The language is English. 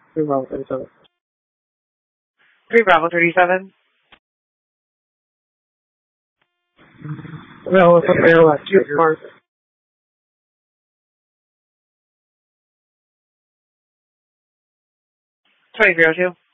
3 Bravo 37. 3 Bravo 37. Well, it's up there left. Your mark. 2002.